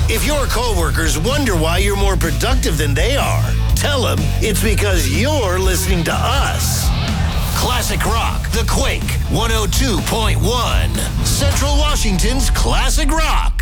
If your coworkers wonder why you're more productive than they are, tell them it's because you're listening to us. Classic Rock, The Quake, 102.1. Central Washington's Classic Rock.